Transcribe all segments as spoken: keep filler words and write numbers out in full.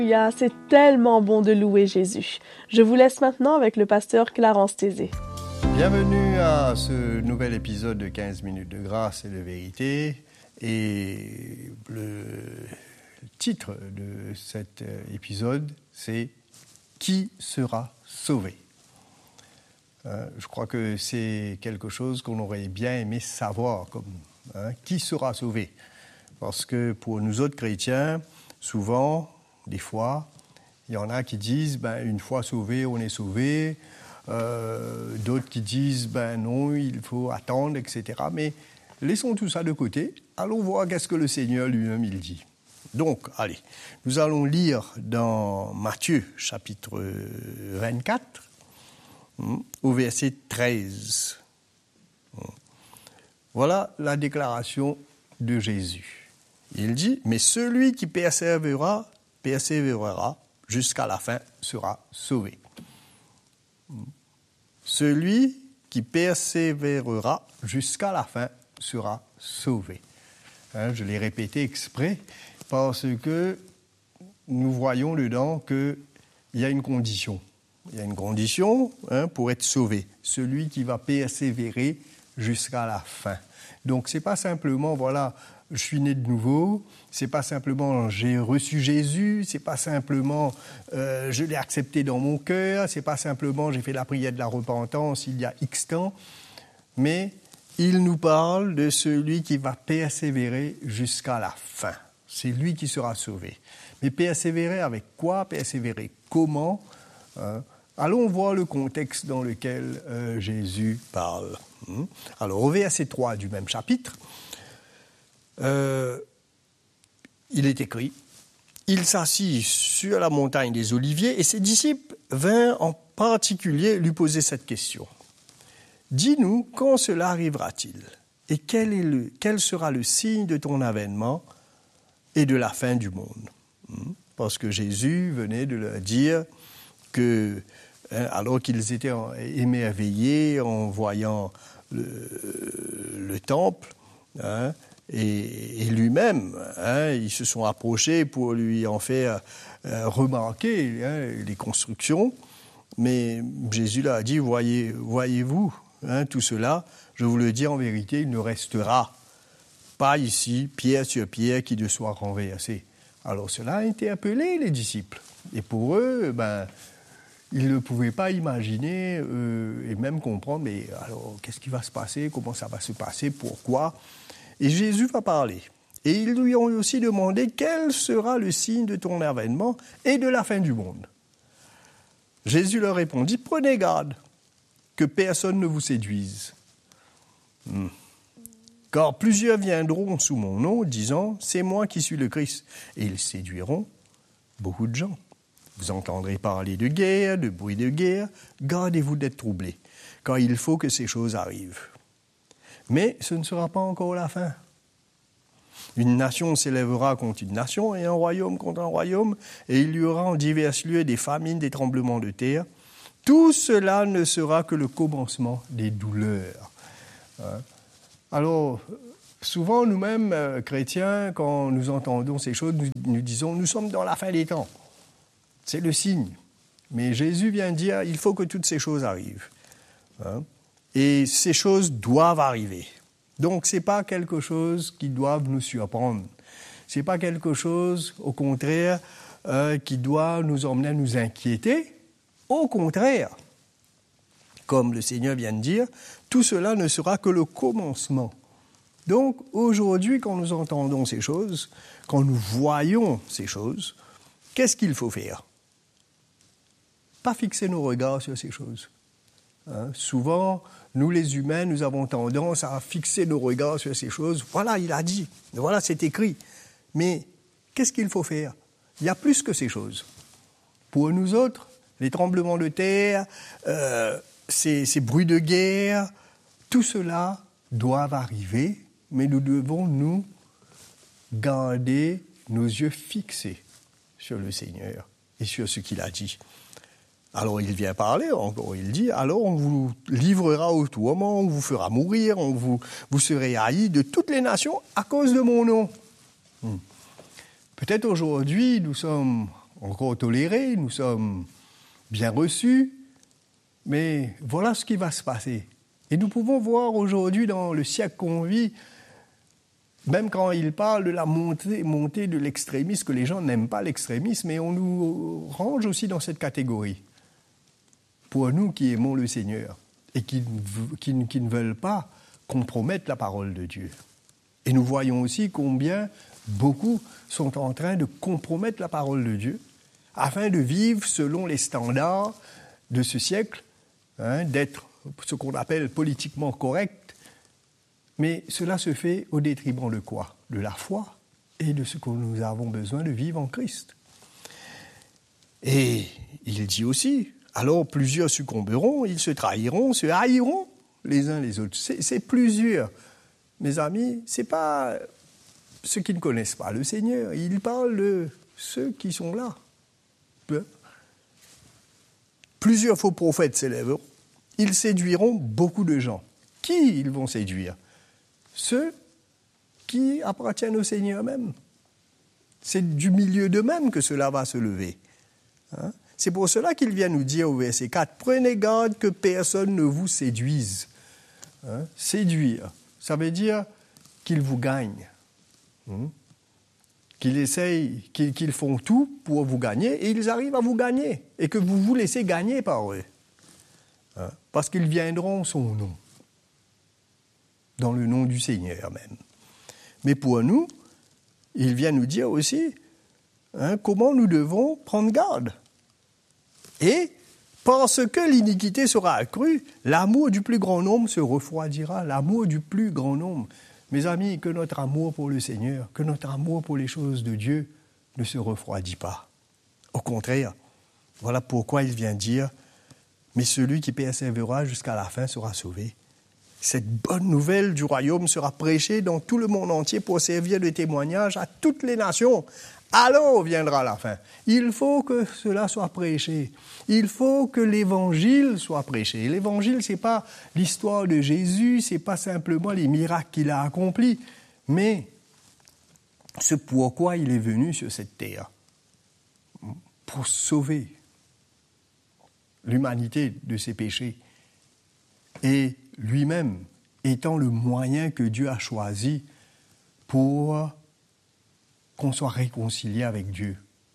Alléluia, c'est tellement bon de louer Jésus. Je vous laisse maintenant avec le pasteur Clarence Tézé. Bienvenue à ce nouvel épisode de quinze minutes de grâce et de vérité. Et le titre de cet épisode, c'est « Qui sera sauvé ?» euh, Je crois que c'est quelque chose qu'on aurait bien aimé savoir, comme hein, qui sera sauvé. Parce que pour nous autres chrétiens, souvent, des fois, il y en a qui disent ben, « une fois sauvé, on est sauvé ». Euh, d'autres qui disent ben non, il faut attendre, et cetera. Mais laissons tout ça de côté. Allons voir qu'est-ce que le Seigneur lui-même il dit. Donc, allez, nous allons lire dans Matthieu, chapitre vingt-quatre, au verset treize. Voilà la déclaration de Jésus. Il dit « Mais celui qui persévérera, persévérera jusqu'à la fin sera sauvé. » Celui qui persévérera jusqu'à la fin sera sauvé. Hein, je l'ai répété exprès parce que nous voyons dedans qu'il y a une condition. Il y a une condition hein, pour être sauvé. Celui qui va persévérer jusqu'à la fin. Donc, ce n'est pas simplement, voilà, je suis né de nouveau, c'est pas simplement j'ai reçu Jésus, c'est pas simplement euh, je l'ai accepté dans mon cœur, c'est pas simplement j'ai fait la prière de la repentance il y a X temps, mais il nous parle de celui qui va persévérer jusqu'à la fin. C'est lui qui sera sauvé. Mais persévérer avec quoi? Persévérer comment? hein? Allons voir le contexte dans lequel euh, Jésus parle. Alors, au verset trois du même chapitre, Euh, il est écrit, il s'assit sur la montagne des Oliviers et ses disciples vinrent en particulier lui poser cette question. Dis-nous, quand cela arrivera-t-il? Et quel, est le, quel sera le signe de ton avènement et de la fin du monde? Parce que Jésus venait de leur dire que, hein, alors qu'ils étaient émerveillés en voyant le, le temple, hein, Et, et lui-même, hein, ils se sont approchés pour lui en faire euh, remarquer hein, les constructions. Mais Jésus leur a dit, voyez, voyez-vous, hein, tout cela, je vous le dis en vérité, il ne restera pas ici, pierre sur pierre, qui ne soit renversé. Alors cela a interpellé les disciples. Et pour eux, ben, ils ne pouvaient pas imaginer euh, et même comprendre, mais alors qu'est-ce qui va se passer, comment ça va se passer, pourquoi ? Et Jésus va parler. Et ils lui ont aussi demandé quel sera le signe de ton avènement et de la fin du monde. Jésus leur répondit, prenez garde que personne ne vous séduise. Hmm. Car plusieurs viendront sous mon nom, disant, c'est moi qui suis le Christ. Et ils séduiront beaucoup de gens. Vous entendrez parler de guerre, de bruit de guerre. Gardez-vous d'être troublés, car il faut que ces choses arrivent. Mais ce ne sera pas encore la fin. Une nation s'élèvera contre une nation et un royaume contre un royaume, et il y aura en divers lieux des famines, des tremblements de terre. Tout cela ne sera que le commencement des douleurs. Alors, souvent nous-mêmes, euh, chrétiens, quand nous entendons ces choses, nous, nous disons, nous sommes dans la fin des temps. C'est le signe. Mais Jésus vient dire, il faut que toutes ces choses arrivent. Hein? Et ces choses doivent arriver. Donc, ce n'est pas quelque chose qui doit nous surprendre. Ce n'est pas quelque chose, au contraire, euh, qui doit nous emmener à nous inquiéter. Au contraire, comme le Seigneur vient de dire, tout cela ne sera que le commencement. Donc, aujourd'hui, quand nous entendons ces choses, quand nous voyons ces choses, qu'est-ce qu'il faut faire? Pas fixer nos regards sur ces choses. Hein, souvent, nous les humains, nous avons tendance à fixer nos regards sur ces choses. Voilà, il a dit, voilà, c'est écrit. Mais qu'est-ce qu'il faut faire? Il y a plus que ces choses. Pour nous autres, les tremblements de terre, euh, ces, ces bruits de guerre, tout cela doit arriver, mais nous devons nous garder nos yeux fixés sur le Seigneur et sur ce qu'il a dit. Alors il vient parler, encore il dit, alors on vous livrera au tourment, on vous fera mourir, on vous, vous serez haïs de toutes les nations à cause de mon nom. Hmm. Peut-être aujourd'hui, nous sommes encore tolérés, nous sommes bien reçus, mais voilà ce qui va se passer. Et nous pouvons voir aujourd'hui, dans le siècle qu'on vit, même quand il parle de la montée, montée de l'extrémisme, que les gens n'aiment pas l'extrémisme, mais on nous range aussi dans cette catégorie. Pour nous qui aimons le Seigneur et qui, qui, qui ne veulent pas compromettre la parole de Dieu. Et nous voyons aussi combien beaucoup sont en train de compromettre la parole de Dieu afin de vivre selon les standards de ce siècle, hein, d'être ce qu'on appelle politiquement correct. Mais cela se fait au détriment de quoi? De la foi et de ce que nous avons besoin de vivre en Christ. Et il dit aussi, alors plusieurs succomberont, ils se trahiront, se haïront les uns les autres. C'est, c'est plusieurs. Mes amis, ce n'est pas ceux qui ne connaissent pas le Seigneur. Il parle de ceux qui sont là. Plusieurs faux prophètes s'élèveront. Ils séduiront beaucoup de gens. Qui ils vont séduire? Ceux qui appartiennent au Seigneur même. C'est du milieu d'eux-mêmes que cela va se lever. Hein? C'est pour cela qu'il vient nous dire au verset quatre, « Prenez garde que personne ne vous séduise. Hein? » Séduire, ça veut dire qu'ils vous gagnent. Hein? Qu'ils essayent, qu'ils, qu'ils font tout pour vous gagner, et ils arrivent à vous gagner, et que vous vous laissez gagner par eux. Hein? Parce qu'ils viendront son nom, dans le nom du Seigneur même. Mais pour nous, il vient nous dire aussi hein, comment nous devons prendre garde. Et parce que l'iniquité sera accrue, l'amour du plus grand nombre se refroidira, l'amour du plus grand nombre. Mes amis, que notre amour pour le Seigneur, que notre amour pour les choses de Dieu ne se refroidit pas. Au contraire, voilà pourquoi il vient dire « Mais celui qui persévérera jusqu'à la fin sera sauvé ». Cette bonne nouvelle du royaume sera prêchée dans tout le monde entier pour servir de témoignage à toutes les nations. Alors viendra la fin. Il faut que cela soit prêché. Il faut que l'évangile soit prêché. L'évangile, ce n'est pas l'histoire de Jésus, ce n'est pas simplement les miracles qu'il a accomplis, mais ce pourquoi il est venu sur cette terre, pour sauver l'humanité de ses péchés. Et lui-même étant le moyen que Dieu a choisi pour qu'on soit réconcilié avec Dieu.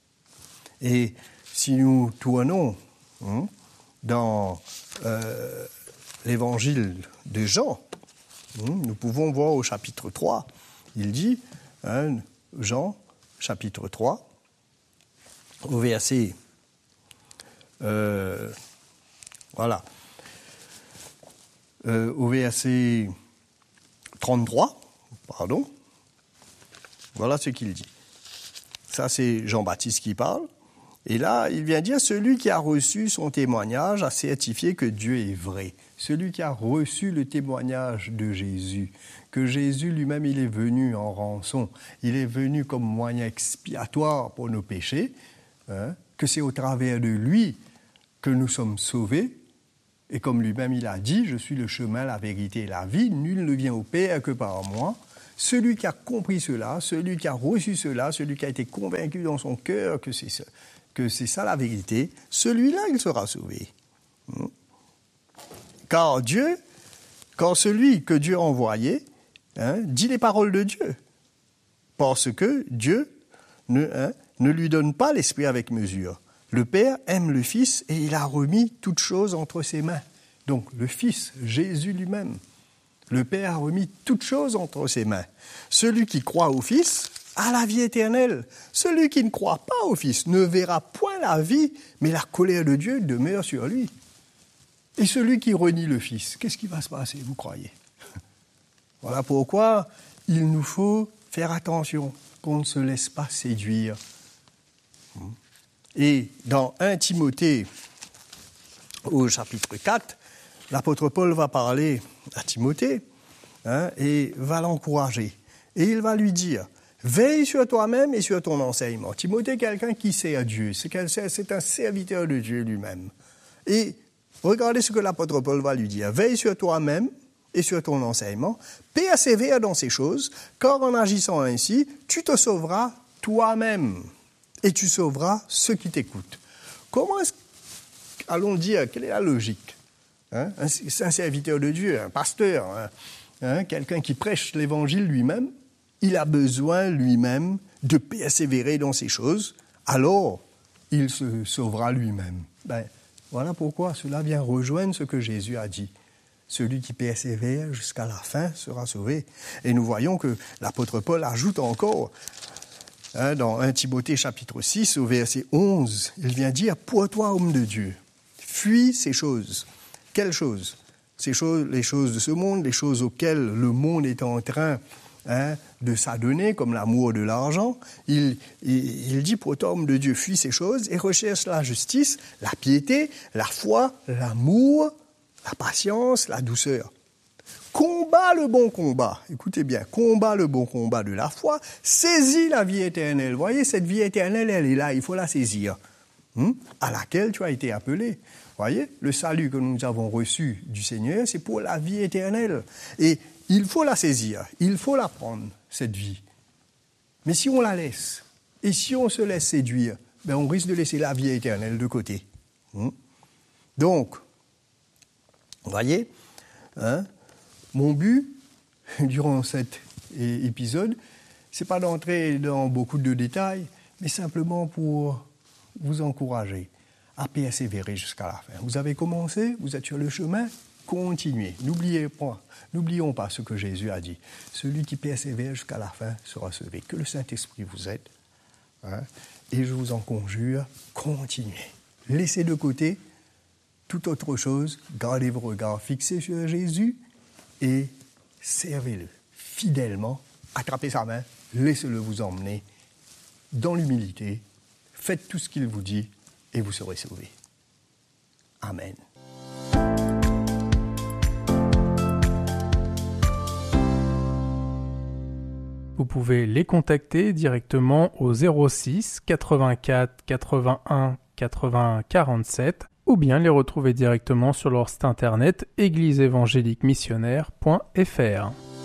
Et si nous tournons hein, dans euh, l'évangile de Jean, hein, nous pouvons voir au chapitre trois, il dit, hein, Jean, chapitre trois, au verset, euh, voilà, euh, au verset trente-trois, pardon, voilà ce qu'il dit. Ça, c'est Jean-Baptiste qui parle. Et là, il vient dire, celui qui a reçu son témoignage a certifié que Dieu est vrai. Celui qui a reçu le témoignage de Jésus, que Jésus lui-même, il est venu en rançon, il est venu comme moyen expiatoire pour nos péchés, hein, que c'est au travers de lui que nous sommes sauvés. Et comme lui-même, il a dit, je suis le chemin, la vérité et la vie, nul ne vient au Père que par moi. Celui qui a compris cela, celui qui a reçu cela, celui qui a été convaincu dans son cœur que c'est ça, que c'est ça la vérité, celui-là, il sera sauvé. Car Dieu, car celui que Dieu a envoyé, hein, dit les paroles de Dieu. Parce que Dieu ne, hein, ne lui donne pas l'esprit avec mesure. Le Père aime le Fils et il a remis toutes choses entre ses mains. Donc le Fils, Jésus lui-même. Le Père a remis toutes choses entre ses mains. Celui qui croit au Fils a la vie éternelle. Celui qui ne croit pas au Fils ne verra point la vie, mais la colère de Dieu demeure sur lui. Et celui qui renie le Fils, qu'est-ce qui va se passer, vous croyez? Voilà pourquoi il nous faut faire attention qu'on ne se laisse pas séduire. Et dans premier Timothée, au chapitre quatre, l'apôtre Paul va parler à Timothée hein, et va l'encourager. Et il va lui dire, veille sur toi-même et sur ton enseignement. Timothée est quelqu'un qui sert Dieu, c'est, c'est un serviteur de Dieu lui-même. Et regardez ce que l'apôtre Paul va lui dire. Veille sur toi-même et sur ton enseignement, persévère dans ces choses, car en agissant ainsi, tu te sauveras toi-même et tu sauveras ceux qui t'écoutent. Comment est-ce, allons dire, quelle est la logique? Hein? un, un serviteur de Dieu, un pasteur, hein? Hein? quelqu'un qui prêche l'évangile lui-même, il a besoin lui-même de persévérer dans ces choses, alors il se sauvera lui-même. Ben, voilà pourquoi cela vient rejoindre ce que Jésus a dit. Celui qui persévère jusqu'à la fin sera sauvé. Et nous voyons que l'apôtre Paul ajoute encore, hein, dans premier Timothée chapitre six, au verset onze, il vient dire « Pour toi, homme de Dieu, fuis ces choses. » Quelles choses? Ces choses, les choses de ce monde, les choses auxquelles le monde est en train hein, de s'adonner, comme l'amour de l'argent. Il, il, il dit « Pour toi, homme de Dieu, fuis ces choses et recherche la justice, la piété, la foi, l'amour, la patience, la douceur. Combat le bon combat. Écoutez bien, combat le bon combat de la foi. Saisis la vie éternelle. Vous voyez, cette vie éternelle, elle est là, il faut la saisir. Hum, à laquelle tu as été appelé. Vous voyez, le salut que nous avons reçu du Seigneur, c'est pour la vie éternelle. Et il faut la saisir, il faut la prendre, cette vie. Mais si on la laisse, et si on se laisse séduire, ben on risque de laisser la vie éternelle de côté. Hum. Donc, vous voyez, hein, mon but, durant cet épisode, ce n'est pas d'entrer dans beaucoup de détails, mais simplement pour vous encourager à persévérer jusqu'à la fin. Vous avez commencé, vous êtes sur le chemin, continuez. N'oubliez pas, n'oublions pas ce que Jésus a dit. Celui qui persévère jusqu'à la fin sera sauvé. Que le Saint-Esprit vous aide. Hein, et je vous en conjure, continuez. Laissez de côté toute autre chose, gardez vos regards fixés sur Jésus et servez-le fidèlement, attrapez sa main, laissez-le vous emmener dans l'humilité, faites tout ce qu'il vous dit et vous serez sauvés. Amen. Vous pouvez les contacter directement au zéro six quatre-vingt-quatre quatre-vingt-un quatre-vingts quarante-sept ou bien les retrouver directement sur leur site internet église évangélique missionnaire point f r.